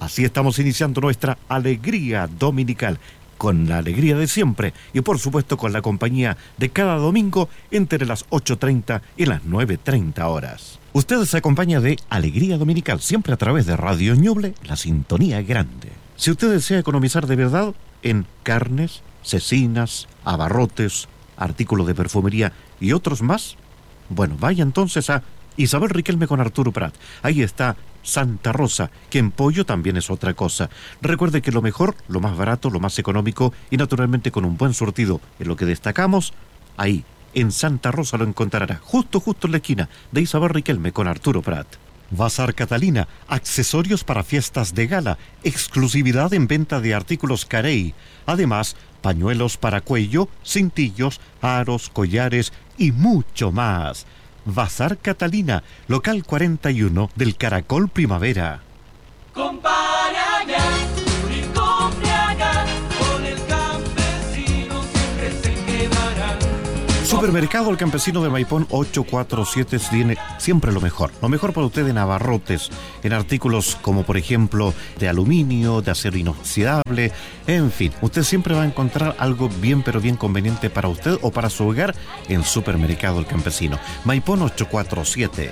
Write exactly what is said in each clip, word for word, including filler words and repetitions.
Así estamos iniciando nuestra alegría dominical, con la alegría de siempre y por supuesto con la compañía de cada domingo entre las ocho treinta y las nueve treinta horas. Usted se acompaña de Alegría Dominical, siempre a través de Radio Ñuble, la sintonía grande. Si usted desea economizar de verdad en carnes, cecinas, abarrotes, artículos de perfumería y otros más, bueno, vaya entonces a Isabel Riquelme con Arturo Prat. Ahí está Santa Rosa, que en pollo también es otra cosa. Recuerde que lo mejor, lo más barato, lo más económico y naturalmente con un buen surtido en lo que destacamos, ahí, en Santa Rosa lo encontrará, justo, justo en la esquina de Isabel Riquelme con Arturo Prat. Bazar Catalina, accesorios para fiestas de gala, exclusividad en venta de artículos Carey. Además, pañuelos para cuello, cintillos, aros, collares y mucho más. Bazar Catalina, local cuarenta y uno del Caracol Primavera. Compara ya y compre allá, con el campesino siempre se quedará. Supermercado El Campesino de Maipón ocho cuatro siete tiene siempre lo mejor. Lo mejor para usted en abarrotes, en artículos como por ejemplo de aluminio, de acero inoxidable, en fin. Usted siempre va a encontrar algo bien pero bien conveniente para usted o para su hogar en Supermercado El Campesino. Maipón ocho cuatro siete.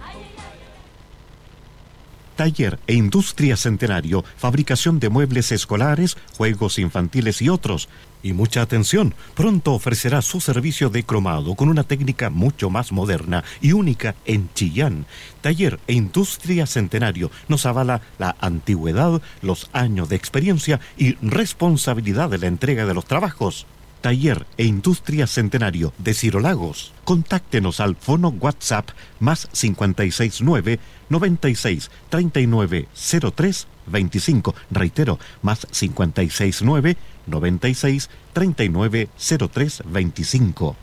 Taller e Industria Centenario, fabricación de muebles escolares, juegos infantiles y otros. Y mucha atención, pronto ofrecerá su servicio de cromado con una técnica mucho más moderna y única en Chillán. Taller e Industria Centenario nos avala la antigüedad, los años de experiencia y responsabilidad de la entrega de los trabajos. Taller e Industria Centenario de Ciro Lagos. Contáctenos al fono WhatsApp más cinco seis nueve, noventa y seis, treinta y nueve, cero tres, veinticinco. Reitero, más cinco seis nueve, noventa y seis, treinta y nueve, cero tres, veinticinco.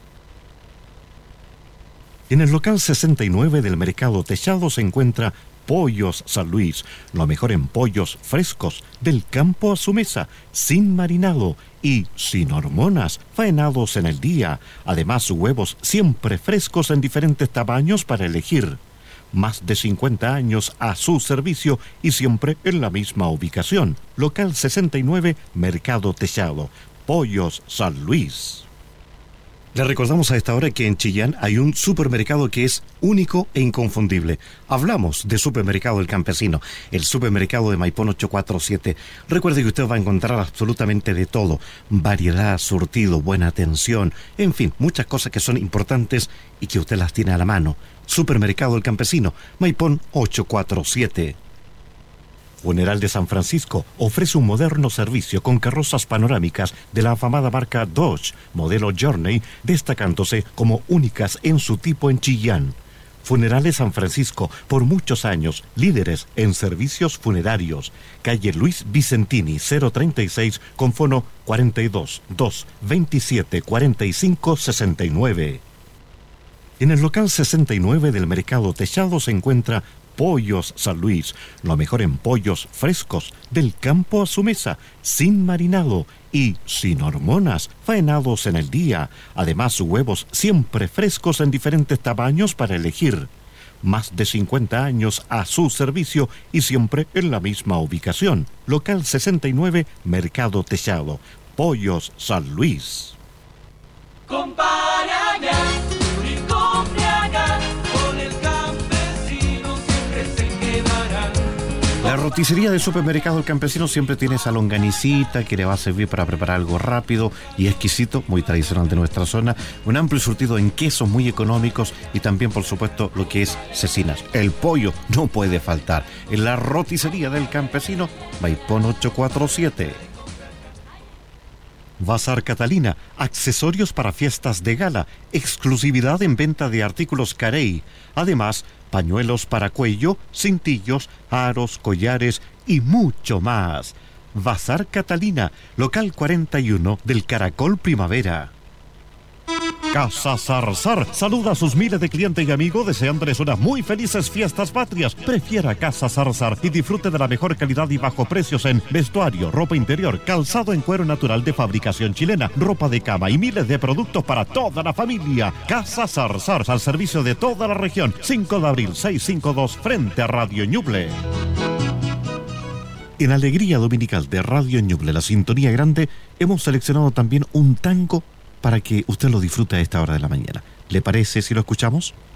En el local sesenta y nueve del Mercado Techado se encuentra Pollos San Luis, lo mejor en pollos frescos, del campo a su mesa, sin marinado y sin hormonas, faenados en el día. Además, huevos siempre frescos en diferentes tamaños para elegir. Más de cincuenta años a su servicio y siempre en la misma ubicación. Local sesenta y nueve, Mercado Techado, Pollos San Luis. Le recordamos a esta hora que en Chillán hay un supermercado que es único e inconfundible. Hablamos de Supermercado El Campesino, el supermercado de Maipón ocho cuatro siete. Recuerde que usted va a encontrar absolutamente de todo. Variedad, surtido, buena atención, en fin, muchas cosas que son importantes y que usted las tiene a la mano. Supermercado El Campesino, Maipón ocho cuatro siete. Funeral de San Francisco ofrece un moderno servicio con carrozas panorámicas de la afamada marca Dodge, modelo Journey, destacándose como únicas en su tipo en Chillán. Funerales San Francisco, por muchos años, líderes en servicios funerarios. Calle Luis Vicentini, cero treinta y seis, con fono cuarenta y dos, dos, veintisiete, cuarenta y cinco, sesenta y nueve. En el local sesenta y nueve del Mercado Techado se encuentra Pollos San Luis, lo mejor en pollos frescos, del campo a su mesa, sin marinado y sin hormonas, faenados en el día. Además, huevos siempre frescos en diferentes tamaños para elegir. Más de cincuenta años a su servicio y siempre en la misma ubicación. Local sesenta y nueve, Mercado Techado, Pollos San Luis. Compara ya y compre allá, con el campesino siempre se quedará. La roticería de Supermercado El Campesino siempre tiene esa longanicita que le va a servir para preparar algo rápido y exquisito, muy tradicional de nuestra zona. Un amplio surtido en quesos muy económicos y también, por supuesto, lo que es cecinas. El pollo no puede faltar. En la roticería del Campesino, Maipón ocho cuatro siete. Bazar Catalina, accesorios para fiestas de gala, exclusividad en venta de artículos Carey. Además, pañuelos para cuello, cintillos, aros, collares y mucho más. Bazar Catalina, local cuarenta y uno del Caracol Primavera. Casa Zarzar saluda a sus miles de clientes y amigos deseándoles unas muy felices fiestas patrias. Prefiera Casa Zarzar y disfrute de la mejor calidad y bajo precios en vestuario, ropa interior, calzado en cuero natural de fabricación chilena, ropa de cama y miles de productos para toda la familia. Casa Zarzar, al servicio de toda la región. cinco de abril, seiscientos cincuenta y dos, frente a Radio Ñuble. En Alegría Dominical de Radio Ñuble, la sintonía grande, hemos seleccionado también un tango para que usted lo disfrute a esta hora de la mañana. ¿Le parece si lo escuchamos?